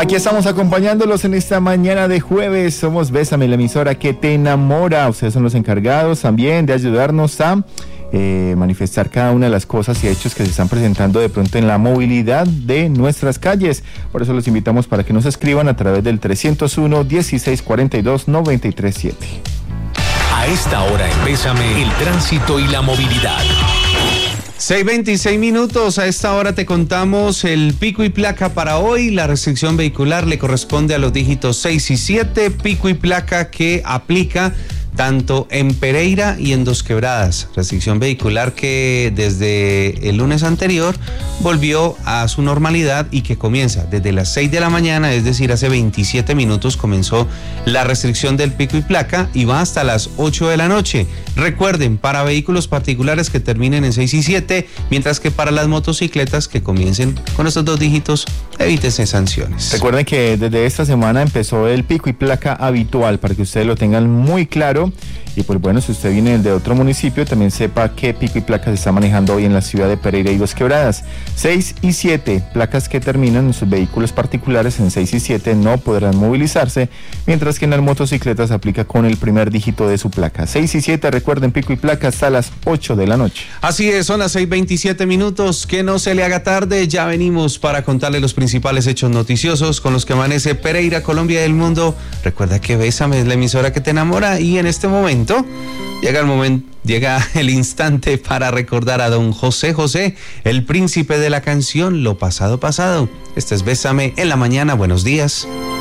Aquí estamos acompañándolos en esta mañana de jueves. Somos Bésame, la emisora que te enamora. Ustedes son los encargados también de ayudarnos a manifestar cada una de las cosas y hechos que se están presentando de pronto en la movilidad de nuestras calles. Por eso los invitamos para que nos escriban a través del 301-1642-937. A esta hora en Bésame, el tránsito y la movilidad. 6:26 minutos, a esta hora te contamos el pico y placa para hoy. La restricción vehicular le corresponde a los dígitos 6 y 7, pico y placa que aplica tanto en Pereira y en Dos Quebradas. Restricción vehicular que desde el lunes anterior volvió a su normalidad y que comienza desde las 6 de la mañana, es decir, hace 27 minutos comenzó la restricción del pico y placa y va hasta las 8 de la noche. Recuerden, para vehículos particulares que terminen en 6 y 7, mientras que para las motocicletas que comiencen con estos dos dígitos, evítense sanciones. Recuerden que desde esta semana empezó el pico y placa habitual, para que ustedes lo tengan muy claro. Y pues bueno, si usted viene de otro municipio, también sepa qué pico y placa se está manejando hoy en la ciudad de Pereira y Dos Quebradas. 6 y 7, placas que terminan en sus vehículos particulares en 6 y 7 no podrán movilizarse, mientras que en las motocicletas se aplica con el primer dígito de su placa. 6 y 7, recuerden, pico y placa hasta las 8 de la noche. Así es, son las 6:27 minutos, que no se le haga tarde, ya venimos para contarle los principales hechos noticiosos con los que amanece Pereira, Colombia y el mundo. Recuerda que Bésame es la emisora que te enamora y en este momento llega el instante para recordar a don José José, el príncipe de la canción Lo Pasado Pasado. Este es Bésame en la mañana, buenos días.